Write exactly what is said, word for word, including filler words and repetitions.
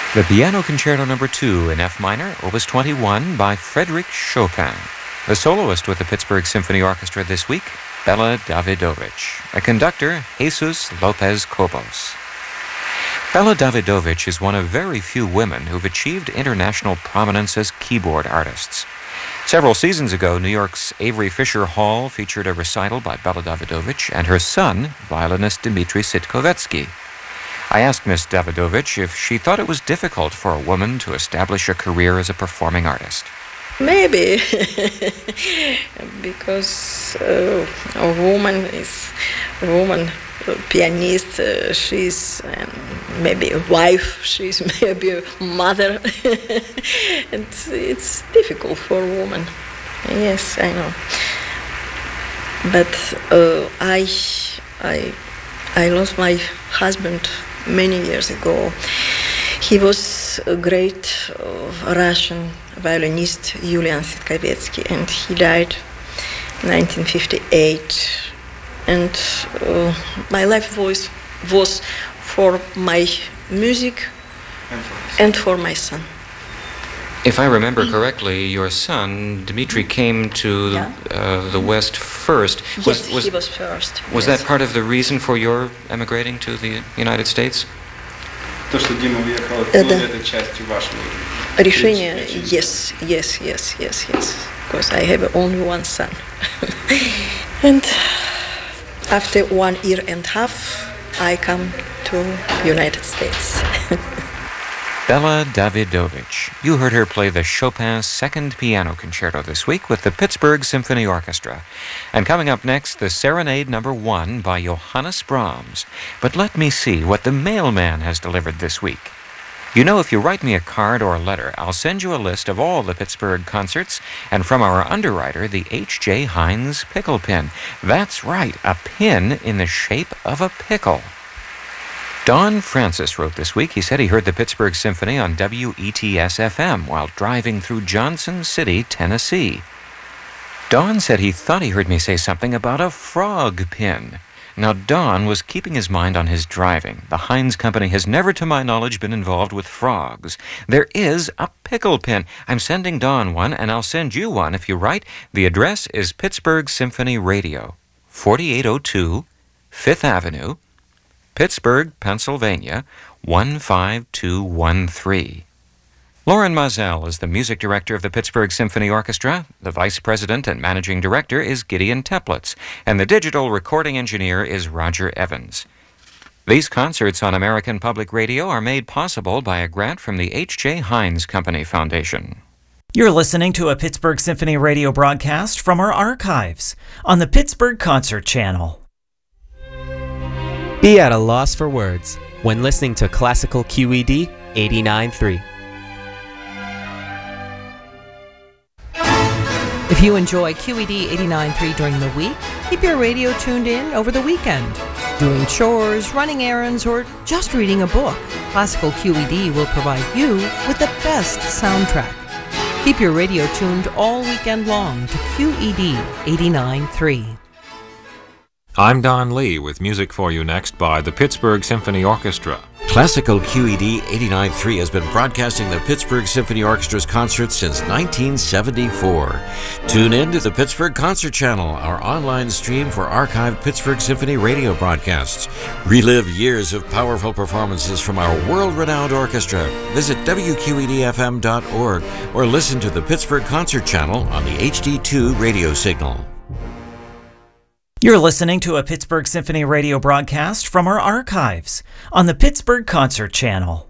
The Piano Concerto Number two in F minor, Opus twenty-one by Frédéric Chopin. The soloist with the Pittsburgh Symphony Orchestra this week, Bela Davidovich. A conductor, Jesus Lopez Cobos. Bela Davidovich is one of very few women who've achieved international prominence as keyboard artists. Several seasons ago, New York's Avery Fisher Hall featured a recital by Bela Davidovich and her son, violinist Dmitri Sitkovetsky. I asked Miss Davidovich if she thought it was difficult for a woman to establish a career as a performing artist. Maybe, because uh, a woman is a woman, a pianist, uh, she's um, maybe a wife, she's maybe a mother, and it's difficult for a woman. Yes, I know. But uh, I, I, I lost my husband many years ago. He was a great uh, Russian violinist, Yulian Sitkovetsky, and he died in nineteen fifty-eight. And uh, my life was, was for my music and for my son. If I remember correctly, your son, Dmitri, came to Yeah. uh, the West first. Yes, he was first. Was yes. that part of the reason for your emigrating to the United States? То, что Дима уехал, Да. было это частью вашего Решение, решения? yes, yes, yes, yes, yes. Because I have only one son. And after one year and a half, I come to United States. Bela Davidovich. You heard her play the Chopin Second Piano Concerto this week with the Pittsburgh Symphony Orchestra. And coming up next, the Serenade Number one by Johannes Brahms. But let me see what the mailman has delivered this week. You know, if you write me a card or a letter, I'll send you a list of all the Pittsburgh concerts, and from our underwriter, the H J Heinz Pickle Pin. That's right, a pin in the shape of a pickle. Don Francis wrote this week. He said he heard the Pittsburgh Symphony on W E T S F M while driving through Johnson City, Tennessee. Don said he thought he heard me say something about a frog pin. Now, Don was keeping his mind on his driving. The Heinz Company has never, to my knowledge, been involved with frogs. There is a pickle pin. I'm sending Don one, and I'll send you one if you write. The address is Pittsburgh Symphony Radio, forty-eight oh two Fifth Avenue, Pittsburgh, Pennsylvania, one five two one three. Lauren Mazel is the music director of the Pittsburgh Symphony Orchestra. The vice president and managing director is Gideon Teplitz, and the digital recording engineer is Roger Evans. These concerts on American Public Radio are made possible by a grant from the H J Heinz Company Foundation. You're listening to a Pittsburgh Symphony Radio broadcast from our archives on the Pittsburgh Concert Channel. Be at a loss for words when listening to Classical Q E D eighty-nine point three. If you enjoy Q E D eighty-nine point three during the week, keep your radio tuned in over the weekend. Doing chores, running errands, or just reading a book, Classical Q E D will provide you with the best soundtrack. Keep your radio tuned all weekend long to Q E D eighty-nine point three. I'm Don Lee with music for you next by the Pittsburgh Symphony Orchestra. Classical Q E D eighty-nine point three has been broadcasting the Pittsburgh Symphony Orchestra's concerts since nineteen seventy-four. Tune in to the Pittsburgh Concert Channel, our online stream for archived Pittsburgh Symphony radio broadcasts. Relive years of powerful performances from our world-renowned orchestra. Visit W Q E D F M dot org or listen to the Pittsburgh Concert Channel on the H D two radio signal. You're listening to a Pittsburgh Symphony Radio broadcast from our archives on the Pittsburgh Concert Channel.